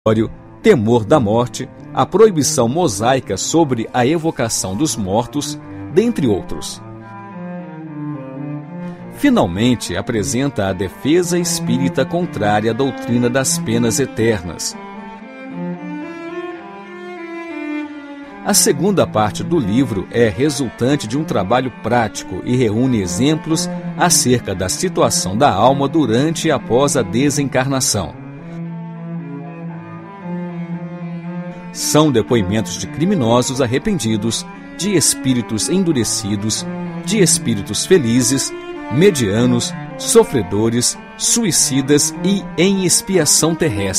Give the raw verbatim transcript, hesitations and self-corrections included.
temor da morte, a proibição mosaica sobre a evocação dos mortos, dentre outros. Finalmente, apresenta a defesa espírita contrária à doutrina das penas eternas. A segunda parte do livro é resultante de um trabalho prático e reúne exemplos acerca da situação da alma durante e após a desencarnação. São depoimentos de criminosos arrependidos, de espíritos endurecidos, de espíritos felizes, medianos, sofredores, suicidas e em expiação terrestre.